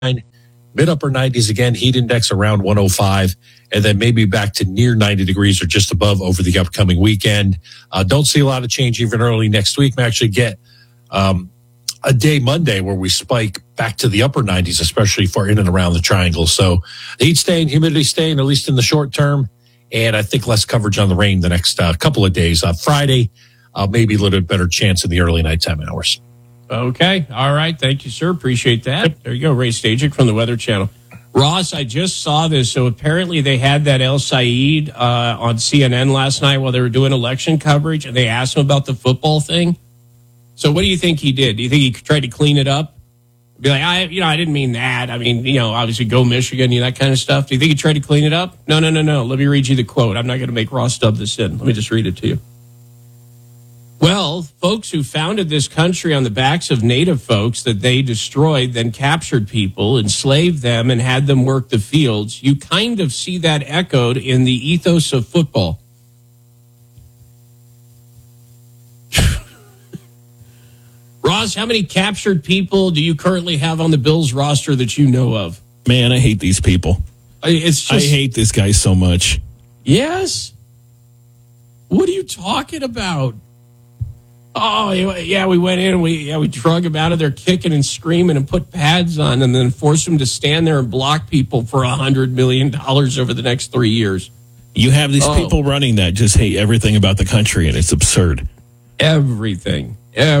mid upper 90s again, heat index around 105, and then maybe back to near 90 degrees or just above over the upcoming weekend. Don't see a lot of change even early next week. We actually get a day Monday where we spike back to the upper 90s, especially for in and around the triangle. So the heat staying, humidity staying, at least in the short term, and I think less coverage on the rain the next couple of days. Friday, maybe a little bit better chance in the early nighttime hours. Okay. All right. Thank you, sir. Appreciate that. There you go. Ray Stajic from the Weather Channel. Ross, I just saw this. So apparently they had that El Said on CNN last night while they were doing election coverage, and they asked him about the football thing. So what do you think he did? Do you think he tried to clean it up? Be like, I didn't mean that. I mean, obviously go Michigan, that kind of stuff. Do you think he tried to clean it up? No. Let me read you the quote. I'm not going to make Ross dub this in. Let me just read it to you. Well, folks who founded this country on the backs of native folks that they destroyed, then captured people, enslaved them, and had them work the fields, you kind of see that echoed in the ethos of football. Ross, how many captured people do you currently have on the Bills roster that you know of? Man, I hate these people. I hate this guy so much. Yes? What are you talking about? Oh, yeah, we went in and we drug him out of there kicking and screaming and put pads on and then forced him to stand there and block people for $100 million over the next 3 years. You have these people running that just hate everything about the country, and it's absurd. Everything.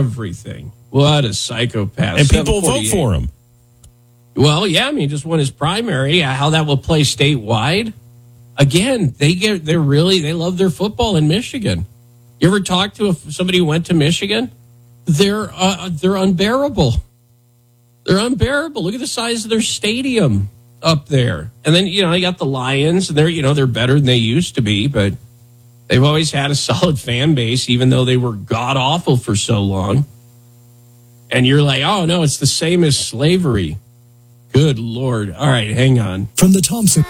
What a psychopath. And people vote for him. Well, yeah, just won his primary. How that will play statewide. Again, they love their football in Michigan. You ever talk to somebody who went to Michigan? They're unbearable. They're unbearable. Look at the size of their stadium up there. And then, you got the Lions, and they're better than they used to be, but they've always had a solid fan base, even though they were god-awful for so long. And you're like, oh, no, it's the same as slavery. Good Lord. All right, hang on. From the Thompson.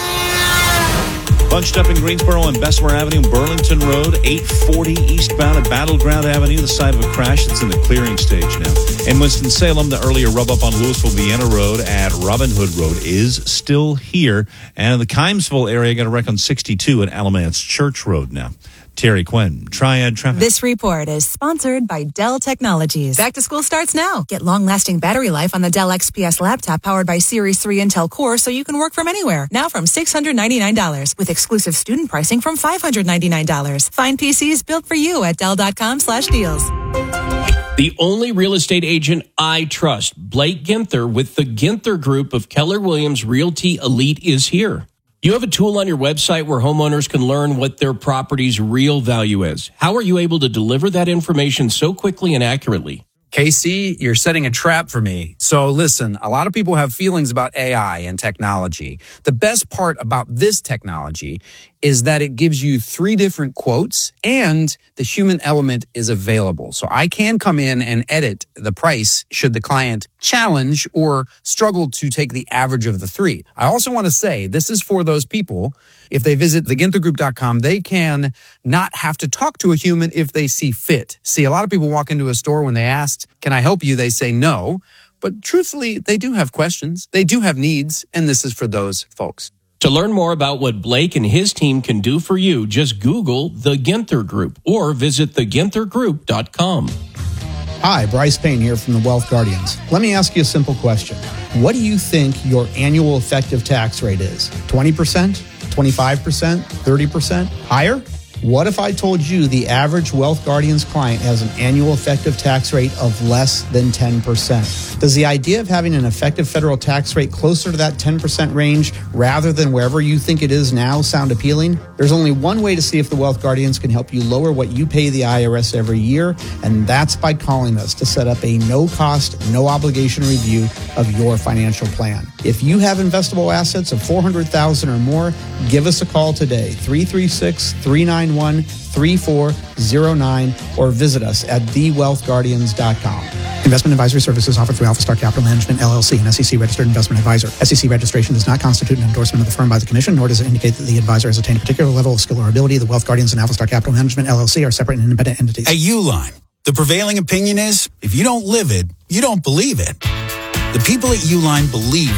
Bunched up in Greensboro and Bessemer Avenue, Burlington Road, 840 eastbound at Battleground Avenue, the site of a crash that's in the clearing stage now. In Winston-Salem, the earlier rub-up on Louisville-Vienna Road at Robin Hood Road is still here. And the Kimesville area got a wreck on 62 at Alamance Church Road now. Terry Quinn, Triad Traffic. This report is sponsored by Dell Technologies. Back to school starts now. Get long-lasting battery life on the Dell XPS laptop powered by Series 3 Intel Core so you can work from anywhere. Now from $699 with exclusive student pricing from $599. Find PCs built for you at Dell.com/deals. The only real estate agent I trust, Blake Ginther with the Ginther Group of Keller Williams Realty Elite is here. You have a tool on your website where homeowners can learn what their property's real value is. How are you able to deliver that information so quickly and accurately? Casey, you're setting a trap for me. So listen, a lot of people have feelings about AI and technology. The best part about this technology is that it gives you 3 different quotes and the human element is available. So I can come in and edit the price should the client challenge or struggle to take the average of the 3. I also want to say this is for those people. If they visit theginthergroup.com, they can not have to talk to a human if they see fit. See, a lot of people walk into a store when they ask, can I help you? They say no. But truthfully, they do have questions. They do have needs. And this is for those folks. To learn more about what Blake and his team can do for you, just Google The Ginther Group or visit theginthergroup.com. Hi, Bryce Payne here from the Wealth Guardians. Let me ask you a simple question. What do you think your annual effective tax rate is? 20%? 25%? 30%? Higher? What if I told you the average Wealth Guardians client has an annual effective tax rate of less than 10%? Does the idea of having an effective federal tax rate closer to that 10% range rather than wherever you think it is now sound appealing? There's only one way to see if the Wealth Guardians can help you lower what you pay the IRS every year, and that's by calling us to set up a no-cost, no-obligation review of your financial plan. If you have investable assets of $400,000 or more, give us a call today, 336-391-3409, or visit us at thewealthguardians.com. Investment advisory services offered through AlphaStar Capital Management, LLC, an SEC-registered investment advisor. SEC registration does not constitute an endorsement of the firm by the Commission, nor does it indicate that the advisor has attained a particular level of skill or ability. The Wealth Guardians and AlphaStar Capital Management, LLC, are separate and independent entities. At Uline, the prevailing opinion is, if you don't live it, you don't believe it. The people at Uline believe